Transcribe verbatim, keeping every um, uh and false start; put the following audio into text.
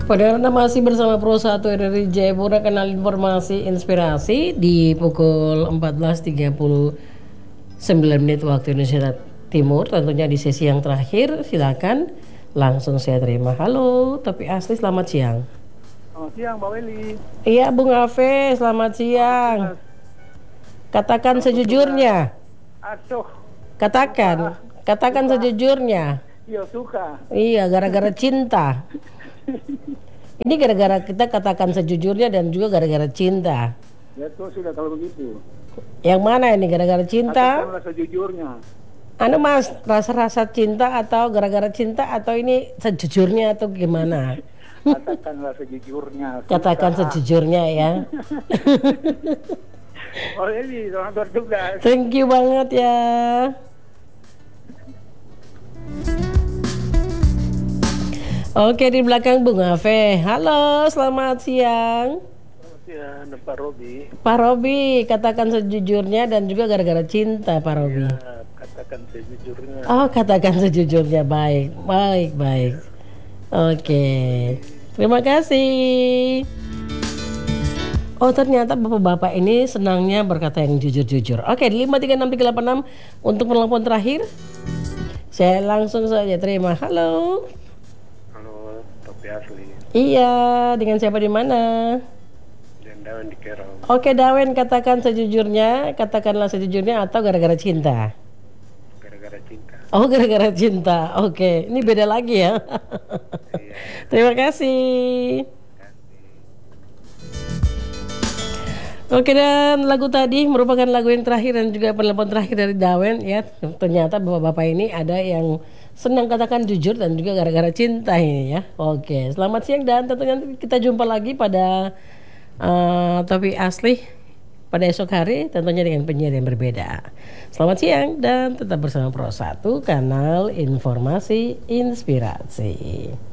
Pada Anda masih bersama Pro satu dari Jayapura, kanal informasi inspirasi di pukul empat belas tiga puluh sembilan menit waktu Indonesia Timur. Tentunya di sesi yang terakhir, silakan langsung saya terima. Halo, tapi asli selamat siang. Selamat siang, Mbak Weli. Iya, Bung Afe, selamat siang. Katakan Selamat sejujurnya. Aduh. Katakan, katakan suka. sejujurnya. Iya, suka. Iya, gara-gara cinta. Ini gara-gara kita katakan sejujurnya dan juga gara-gara cinta. Ya tuh sudah kalau begitu. Yang mana ini gara-gara cinta? Katakanlah sejujurnya. Anu Mas, rasa-rasa cinta atau gara-gara cinta atau ini sejujurnya atau gimana? Katakanlah sejujurnya. Katakan sejujurnya ya. Oh ini selamat bertugas. Thank you banget ya. Oke, di belakang Bung Afe. Halo, selamat siang. Selamat siang, Pak Robi. Pak Robi, katakan sejujurnya dan juga gara-gara cinta, Pak Robi. Ya, katakan sejujurnya. Oh, katakan sejujurnya. Baik, baik, baik. Oke, terima kasih. Oh, ternyata bapak-bapak ini senangnya berkata yang jujur-jujur. Oke, di lima tiga enam tiga delapan enam untuk penelpon terakhir. Saya langsung saja terima. Halo. Halo, Topi Asli. Iya, dengan siapa di mana? Dan Dawen di Kerong. Oke, Dawen, katakan sejujurnya, katakanlah sejujurnya atau gara-gara cinta? Gara-gara cinta. Oh, gara-gara cinta. Oke, ini beda lagi ya. Iya. Terima kasih. Oke, dan lagu tadi merupakan lagu yang terakhir dan juga penelpon terakhir dari Dawen ya. Ternyata bapak-bapak ini ada yang senang katakan jujur dan juga gara-gara cinta ini ya. Oke, selamat siang dan tentunya kita jumpa lagi pada uh, Topik Asli pada esok hari, tentunya dengan penyiar yang berbeda. Selamat siang dan tetap bersama Pro satu, kanal informasi inspirasi.